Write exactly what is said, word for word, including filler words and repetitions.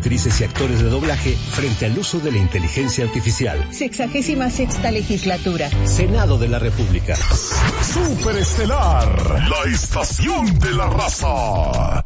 actrices y actores de doblaje frente al uso de la inteligencia artificial. Sexagésima sexta legislatura. Senado de la República. Superestelar, la estación de la raza.